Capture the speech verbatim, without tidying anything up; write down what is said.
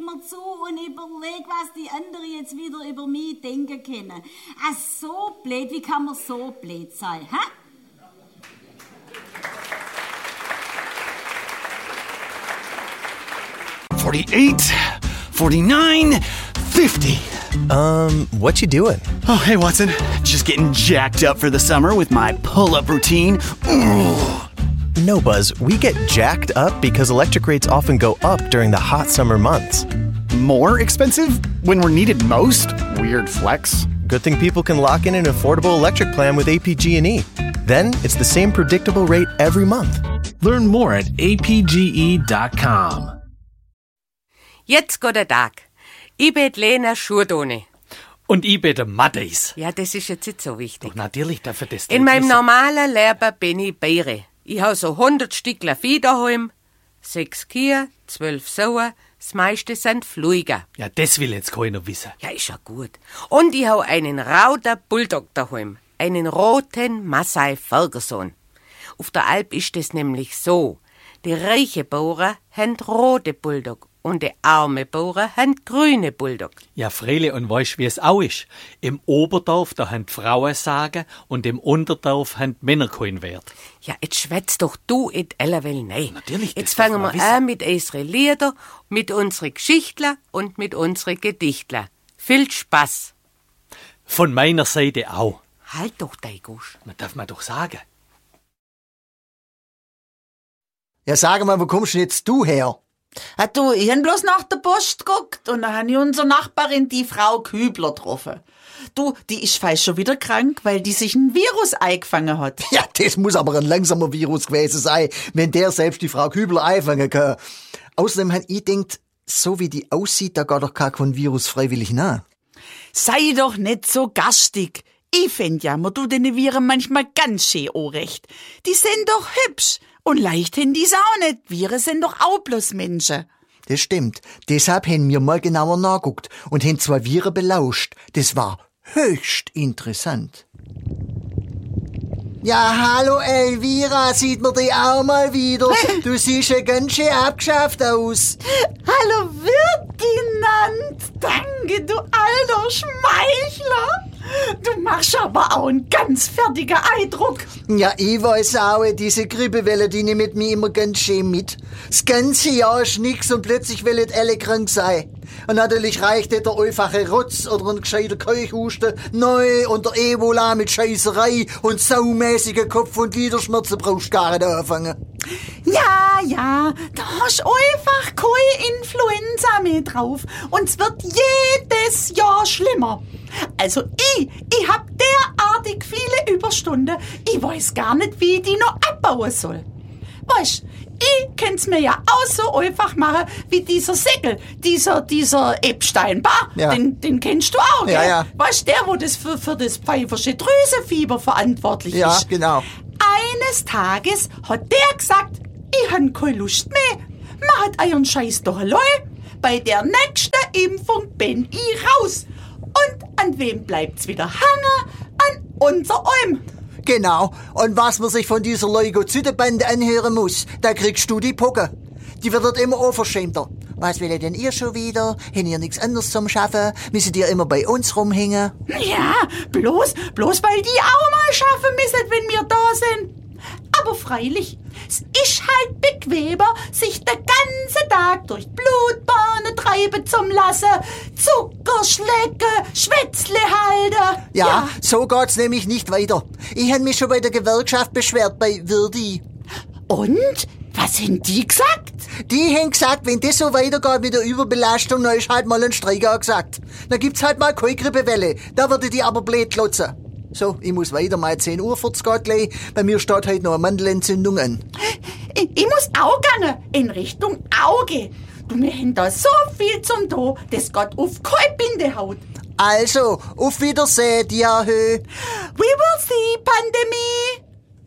immer zu und überlege, was die anderen jetzt wieder über mich denken können. Ah, so blöd, wie kann man so blöd sein, hä? forty-eight, forty-nine, fifty. Um, what you doing? Oh, hey, Watson. Just getting jacked up for the summer with my pull-up routine. Ugh. No, Buzz, we get jacked up because electric rates often go up during the hot summer months. More expensive when we're needed most? Weird flex. Good thing people can lock in an affordable electric plan with A P G and E. Then it's the same predictable rate every month. Learn more at a p g e dot com. Jetzt geht der Tag. Ich bet Lena Schurdone. Und ich bin der Matthäus. Ja, das ist jetzt nicht so wichtig. Doch natürlich darf er das In meinem normalen Leben bin ich Bäre. Ich hab so hundert Stückler Vieh daheim, sechs Kühe, zwölf Sauen, das meiste sind Fluiger. Ja, das will jetzt keiner wissen. Ja, ist ja gut. Und ich hab einen Rauder Bulldog daheim, einen roten Maasai Ferguson. Auf der Alp ist es nämlich so, die reichen Bauern haben rote Bulldog und die armen Bauern haben grüne Bulldog. Ja, Freile, und weißt, wie es auch ist? Im Oberdorf, da haben die Frauen Sagen und im Unterdorf haben die Männer keinen Wert. Ja, jetzt schwätz doch du in Ellerwell nein. Natürlich, das Jetzt fangen darf wir man an mit unseren Lieder, mit unseren Geschichtler und mit unseren Gedichtler. Viel Spaß. Von meiner Seite auch. Halt doch dein Gusch. Man darf man doch sagen. Ja, sag mal, wo kommst denn jetzt du her? Ah, du, ich hab bloß nach der Post geguckt und dann hab ich unsere Nachbarin, die Frau Kübler, getroffen. Du, die ist fast schon wieder krank, weil die sich ein Virus eingefangen hat. Ja, das muss aber ein langsamer Virus gewesen sein, wenn der selbst die Frau Kübler einfangen kann. Außerdem hab ich gedacht, so wie die aussieht, da geht doch gar kein Virus freiwillig nach. Sei doch nicht so gastig. Ich find ja, man tut den Viren manchmal ganz schön recht. Die sind doch hübsch. Und leicht haben die's auch nicht. Viren sind doch auch bloß Menschen. Das stimmt. Deshalb haben wir mal genauer nachgeguckt und haben zwei Viren belauscht. Das war höchst interessant. Ja, hallo Elvira, sieht man dich auch mal wieder. Du siehst ja ganz schön abgeschafft aus. Hallo Ferdinand. Danke, du alter Schmeichler. Du machst aber auch einen ganz fertigen Eindruck. Ja, ich weiß auch, diese Grippewelle, die nimmt mich immer ganz schön mit. Das ganze Jahr ist nix und plötzlich wollen alle krank sein. Und natürlich reicht nicht der einfache Rotz oder ein gescheiter Keuchhusten. Neu und der Ebola mit Scheißerei und saumäßigen Kopf- und Gliederschmerzen brauchst du gar nicht anfangen. Ja, ja, da hast einfach keine Influenza mehr drauf. Und es wird jedes Jahr schlimmer. Also ich, ich hab derartig viele Überstunden, ich weiß gar nicht, wie ich die noch abbauen soll. Weißt, ich kann's mir ja auch so einfach machen, wie dieser Säckel, dieser, dieser Epstein. Bah, ja. den, den kennst du auch, gell? Ja, ja. Weißt, der, wo das für, für das pfeifersche Drüsenfieber verantwortlich ja, ist. Ja, genau. Eines Tages hat der gesagt, ich han keine Lust mehr. Man hat euren Scheiß doch allein. Bei der nächsten Impfung bin ich raus. Und an wem bleibt's wieder hangen? An unser Alm. Genau. Und was man sich von dieser Leukozytenbande anhören muss, da kriegst du die Pucke. Die wird dort immer unverschämter. Was will denn ihr schon wieder? Haben ihr nichts anderes zum Schaffen? Müsst ihr immer bei uns rumhängen? Ja, bloß, bloß weil die auch mal schaffen müssen, wenn wir da sind. Aber freilich, es ist halt bequemer, sich den ganzen Tag durch Blutbahnen treiben zu lassen, Zucker schlecken, Schwätzle halten. Ja, ja, so geht's nämlich nicht weiter. Ich hab mich schon bei der Gewerkschaft beschwert, bei Verdi. Und? Was haben die gesagt? Die haben gesagt, wenn das so weitergeht mit der Überbelastung, dann ist halt mal ein Streik angesagt. Dann gibt's halt mal keine Grippewelle. Da würde die aber blöd klotzen. So, ich muss weiter, mal zehn Uhr vierzig geht gleich. Bei mir steht heute noch eine Mandelentzündung an. Ich, ich muss auch gerne in Richtung Auge. Du, wir haben da so viel zum tun, das geht auf keine Bindehaut. Also, auf Wiedersehen, Diahö. We will see, Pandemie.